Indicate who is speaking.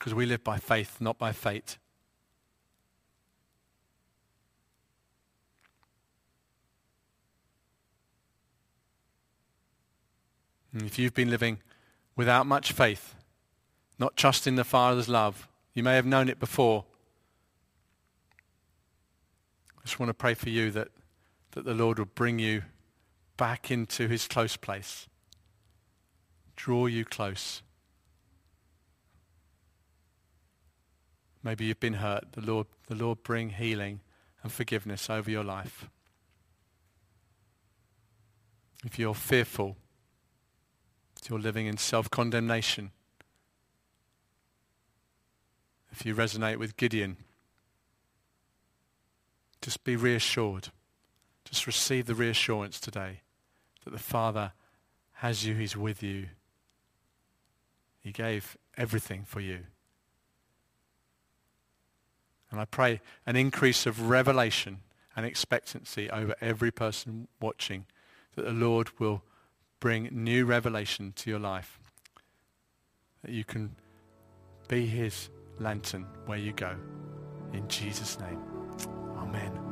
Speaker 1: Because we live by faith, not by fate. And if you've been living without much faith, not trusting the Father's love, you may have known it before. I just want to pray for you that the Lord will bring you back into his close place. Draw you close. Maybe you've been hurt. The Lord bring healing and forgiveness over your life. If you're fearful, if you're living in self-condemnation, if you resonate with Gideon, just be reassured. Just receive the reassurance today that the Father has you, he's with you. He gave everything for you. And I pray an increase of revelation and expectancy over every person watching, that the Lord will bring new revelation to your life, that you can be his lantern where you go. In Jesus' name, amen.